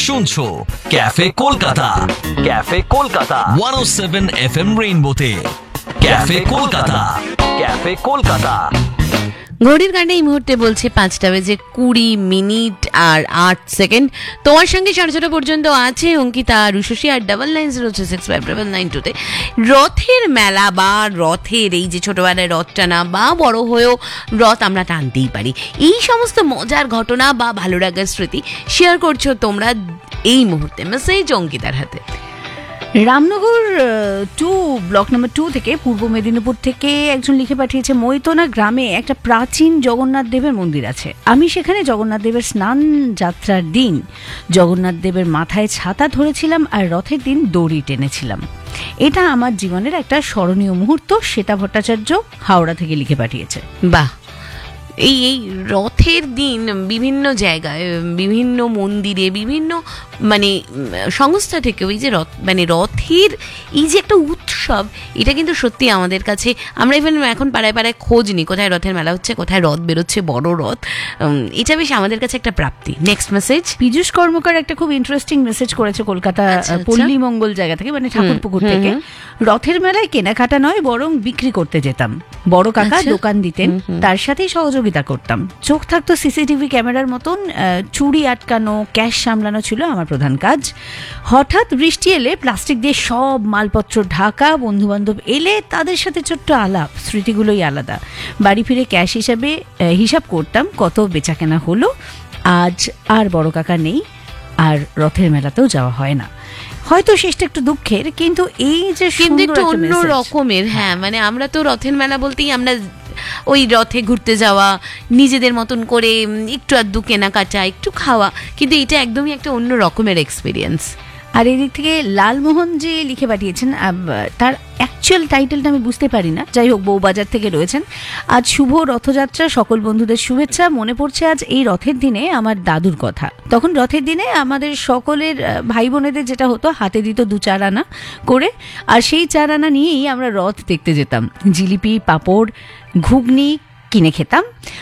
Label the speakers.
Speaker 1: শুনছো cafe Kolkata 107 FM রেইনবোতে cafe Kolkata
Speaker 2: ঘড়ির কাঁটা এই মুহূর্তে বলছে 5:20 আর 8 সেকেন্ড। তোমার সঙ্গে 6:30 পর্যন্ত আছে অঙ্কিতা আর উষসী আর 99065992 রথের মেলা বা রথের এই যে ছোটবেলায় রথ টানা বা বড় হয়েও রথ আমরা টানতেই পারি, এই সমস্ত মজার ঘটনা বা ভালো লাগার স্মৃতি শেয়ার করছো তোমরা এই মুহূর্তে। মেসেজ অঙ্কিতার হাতে।
Speaker 3: রামনগর 2 ব্লক নম্বর 2 থেকে পূর্ব মেদিনীপুর থেকে একজন লিখে পাঠিয়েছে, মৈতনা গ্রামে একটা প্রাচীন জগন্নাথ দেবের মন্দির আছে। আমি সেখানে জগন্নাথ দেবের স্নান যাত্রার দিন জগন্নাথ দেবের মাথায় ছাতা ধরেছিলাম আর রথের দিন দড়ি টেনেছিলাম। এটা আমার জীবনের একটা স্মরণীয় মুহূর্ত। শ্বেতা ভট্টাচার্য হাওড়া থেকে লিখে পাঠিয়েছে।
Speaker 2: বাহ, এই রথের দিন বিভিন্ন জায়গায় বিভিন্ন মন্দিরে বিভিন্ন সংস্থা থেকে ওই যে রথের এই যে একটা উৎসব, এটা কিন্তু সত্যি আমাদের কাছে, আমরা ইভেন এখন পাড়ায় পাড়ায় খোঁজ নিই কোথায় রথের মেলা হচ্ছে, কোথায় রথ বেরোচ্ছে, বড় রথ। এটা বেশ আমাদের কাছে একটা প্রাপ্তি। নেক্সট মেসেজ,
Speaker 3: পীযূষ কর্মকার একটা খুব ইন্টারেস্টিং মেসেজ করেছে কলকাতা পল্লী মঙ্গল জায়গা থেকে, ঠাকুরপুকুর থেকে। রথের মেলায় কেনাকাটা নয় বরং বিক্রি করতে যেতাম। বড় কাকা দোকান দিতেন, তার সাথেই সহযোগিতা করতাম। চোখ থাকতো সিসিটিভি ক্যামেরার মতন, চুরি আটকানো, ক্যাশ সামলানো ছিল আমার প্রধান কাজ। হঠাৎ বৃষ্টি এলে প্লাস্টিক দিয়ে সব মালপত্র ঢাকা, বন্ধু বান্ধব এলে তাদের সাথে ছোট্ট আলাপ, স্মৃতিগুলোই আলাদা। বাড়ি ফিরে ক্যাশ হিসাব করতাম কত বেচাকেনা হলো। আজ আর বড় কাকা নেই, আর রথের মেলাতেও যাওয়া হয় না। হয়তো শেষটা একটু দুঃখের, কিন্তু এই যে
Speaker 2: একটু অন্য রকমের। হ্যাঁ, আমরা তো রথের মেলা বলতেই আমরা ওই রথে ঘুরতে যাওয়া, নিজেদের মতন করে একটু আধটু কেনাকাটা, একটু খাওয়া, কিন্তু এটা একদমই একটা অন্য রকমের এক্সপিরিয়েন্স।
Speaker 3: আর এই দিক থেকে লালমোহন যে লিখে পাঠিয়েছেন, তার অ্যাকচুয়াল টাইটেলটা আমি বুঝতে পারি না, যাই হোক বউবাজার থেকে রয়েছেন। আজ শুভ রথযাত্রা, সকল বন্ধুদের শুভেচ্ছা। মনে পড়ছে আজ এই রথের দিনে আমার দাদুর কথা। তখন রথের দিনে আমাদের সকলের ভাই বোনেদের যেটা হতো, হাতে দিত 2-4 আনা করে, আর সেই 4 আনা নিয়েই আমরা রথ দেখতে যেতাম। জিলিপি, পাঁপড়, ঘুগনি কিনে খেতাম।